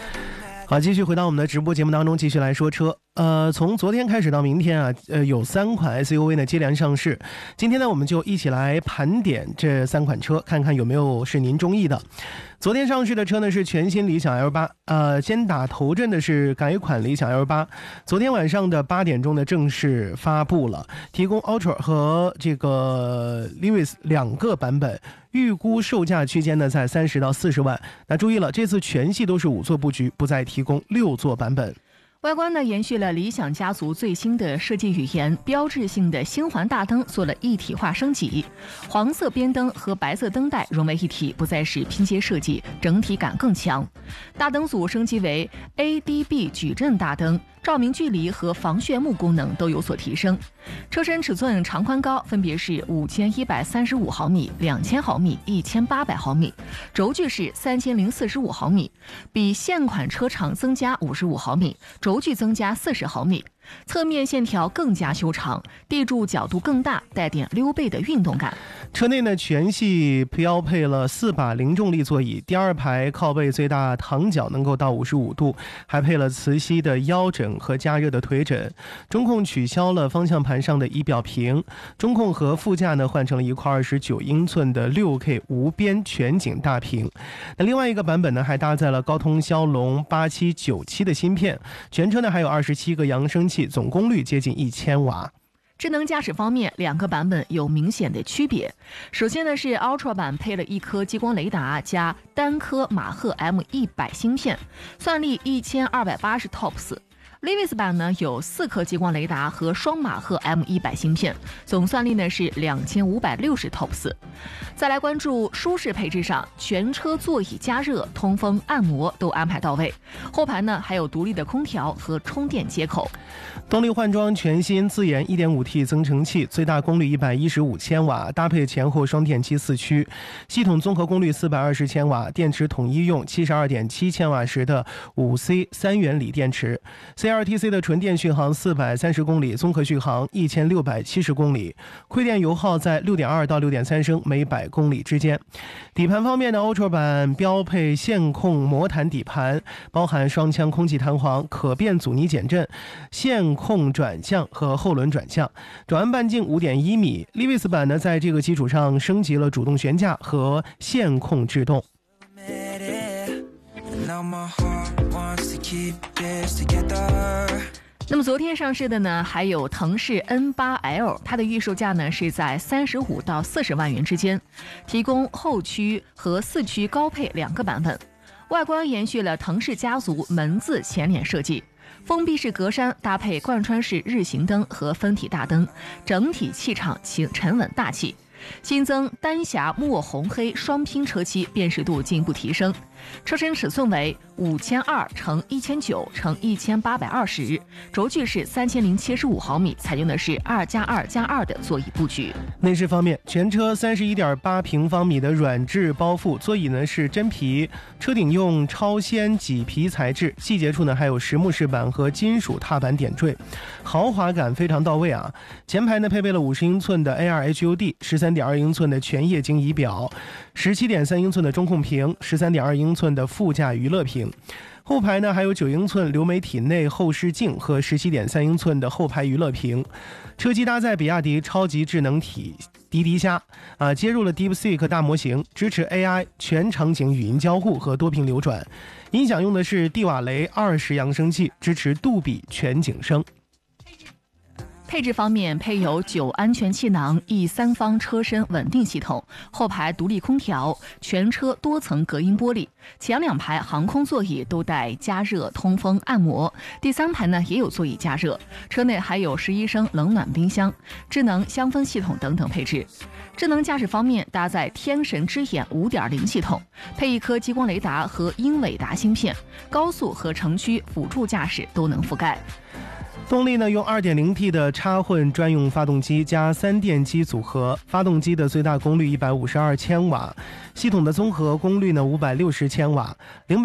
好，继续回到我们的直播节目当中，继续来说车。从昨天开始到明天啊，有3款 SUV 呢接连上市。今天呢，我们就一起来盘点这3款车，看看有没有是您中意的。昨天上市的车呢是全新理想 L8，先打头阵的是改款理想 L8。昨天晚上的8点钟呢正式发布了，提供 Ultra 和这个 Lewis 2个版本。预估售价区间呢在30到40万。那注意了，这次全系都是5座布局，不再提供6座版本。 外观呢延续了理想家族最新的设计语言，标志性的星环大灯做了一体化升级，黄色边灯和白色灯带融为一体，不再是拼接设计，整体感更强。大灯组升级为 ADB 矩阵大灯，照明距离和防眩目功能都有所提升。车身尺寸长宽高分别是5135毫米、2000毫米、1800毫米，轴距是3045毫米，比现款车长增加55毫米，轴距增加40毫米。侧面线条更加修长，地柱角度更大，带点溜背的运动感。 车内呢全系标配了4把零重力座椅，第2排靠背最大躺脚能够到55度，还配了磁吸的腰枕和加热的腿枕。中控取消了方向盘上的仪表屏，中控和副驾呢换成了一块29英寸的 6K 无边全景大屏。那另外一个版本呢还搭载了高通骁龙8797的芯片，全车呢还有27个扬声器，总功率接近1000瓦。 智能驾驶方面，2个版本有明显的区别。首先呢是 Ultra 版配了1颗激光雷达加单颗马赫 M100 芯片，算力1280 TOPS。Lewis 版呢有4颗激光雷达和双马赫 M100 芯片，总算力呢是2560 TOPS。再来关注舒适配置上，全车座椅加热、通风、按摩都安排到位，后排呢还有独立的空调和充电接口。 动力换装全新自研 1.5T 增程器，最大功率115千瓦，搭配前后双电机4驱，系统综合功率420千瓦，电池统一用 72.7 千瓦时的 5C 3元锂电池， CLTC 的纯电续航430公里，综合续航1670公里，亏电油耗在 6.2 到 6.3 升每100公里之间。底盘方面的 Ultra 版标配线控魔毯底盘，包含双腔空气弹簧、可变阻尼减震、线控转向和后轮转向，转弯半径 5.1 米。Lewis 版呢在这个基础上升级了主动悬架和线控制动。 那么昨天上市的呢还有腾势 N8L， 它的预售价呢是在35到40万元之间，提供后驱和4驱高配2个版本。外观延续了腾势家族门字前脸设计，封闭式格栅搭配贯穿式日行灯和分体大灯，整体气场沉稳大气。新增丹霞墨红黑双拼车漆，辨识度进一步提升。车身尺寸为5200乘1900乘1820，轴距是3075毫米，采用的是2+2+2的座椅布局。 内饰方面，全车31.8平方米的软质包覆，座椅呢是真皮，车顶用超纤麂皮材质，细节处呢还有实木饰板和金属踏板点缀，豪华感非常到位啊。前排呢配备了50英寸的 AR HUD， 13.2英寸的全液晶仪表， 17.3英寸的中控屏， 13.2英寸的副驾娱乐屏。后排呢还有9英寸流媒体内后视镜和 17.3英寸的后排娱乐屏。车机搭载比亚迪超级智能体滴滴虾，接入了 DeepSeek 大模型，支持 AI 全场景语音交互和多屏流转。音响用的是蒂瓦雷20扬声器，支持杜比全景声。 配置方面，配有9安全气囊、E3方车身稳定系统，后排独立空调，全车多层隔音玻璃，前2排航空座椅都带加热、通风、按摩，第3排呢也有座椅加热，车内还有11升冷暖冰箱、智能香氛系统等等配置。智能驾驶方面，搭载天神之眼 5.0 系统，配1颗激光雷达和英伟达芯片，高速和城区辅助驾驶都能覆盖。 动力呢用 2.0T 的插混专用发动机加3电机组合，发动机的最大功率152千瓦，系统的综合功率呢560千瓦，